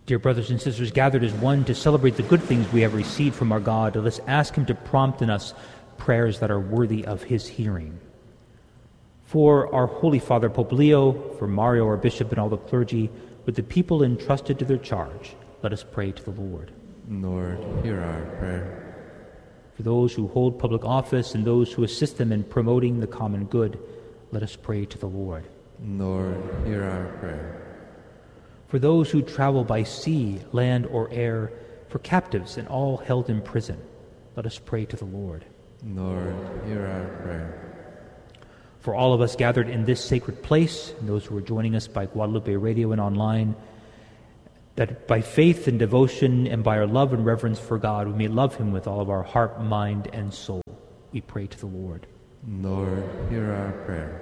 Dear brothers and sisters, gathered as one to celebrate the good things we have received from our God, let us ask him to prompt in us prayers that are worthy of his hearing. For our Holy Father, Pope Leo, for Mario, our bishop, and all the clergy, with the people entrusted to their charge, let us pray to the Lord. Lord, hear our prayer. For those who hold public office and those who assist them in promoting the common good, let us pray to the Lord. Lord, hear our prayer. For those who travel by sea, land, or air, for captives and all held in prison, let us pray to the Lord. Lord, hear our prayer. For all of us gathered in this sacred place, and those who are joining us by Guadalupe Radio and online, that by faith and devotion and by our love and reverence for God, we may love him with all of our heart, mind, and soul. We pray to the Lord. Lord, hear our prayer.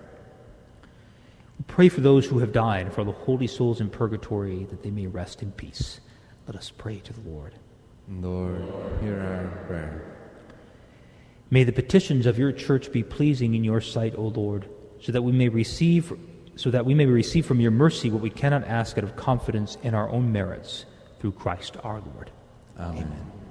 We pray for those who have died, for the holy souls in purgatory, that they may rest in peace. Let us pray to the Lord. Lord, hear our prayer. May the petitions of your church be pleasing in your sight, O Lord, so that we may receive from your mercy what we cannot ask out of confidence in our own merits, through Christ our Lord. Amen.